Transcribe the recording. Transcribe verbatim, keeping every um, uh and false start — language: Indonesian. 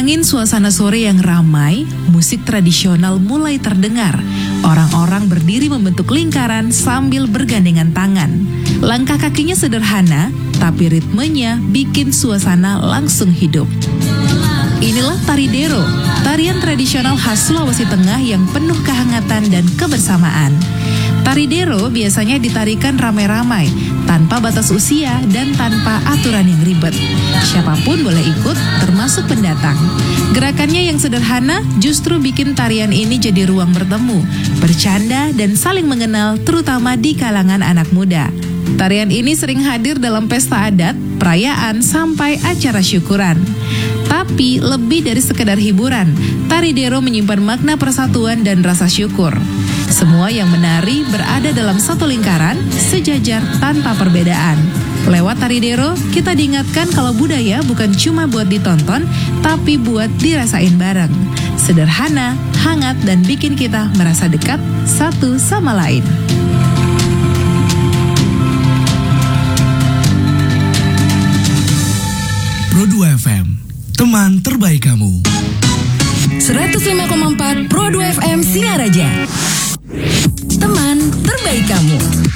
Bayangin suasana sore yang ramai, musik tradisional mulai terdengar. Orang-orang berdiri membentuk lingkaran sambil bergandengan tangan. Langkah kakinya sederhana, tapi ritmenya bikin suasana langsung hidup. Inilah tari dero, tarian tradisional khas Sulawesi Tengah yang penuh kehangatan dan kebersamaan. Tari dero biasanya ditarikan ramai-ramai, tanpa batas usia dan tanpa aturan yang ribet. Siapapun boleh ikut, termasuk pendatang. Gerakannya yang sederhana justru bikin tarian ini jadi ruang bertemu, bercanda dan saling mengenal, terutama di kalangan anak muda. Tarian ini sering hadir dalam pesta adat, perayaan, sampai acara syukuran. Tapi lebih dari sekedar hiburan, tari dero menyimpan makna persatuan dan rasa syukur. Semua yang menari berada dalam satu lingkaran, sejajar tanpa perbedaan. Lewat tari dero, kita diingatkan kalau budaya bukan cuma buat ditonton, tapi buat dirasain bareng. Sederhana, hangat, dan bikin kita merasa dekat satu sama lain. Pro dua F M, teman terbaik kamu. seratus lima koma empat Pro dua F M Singaraja. Teman terbaik kamu.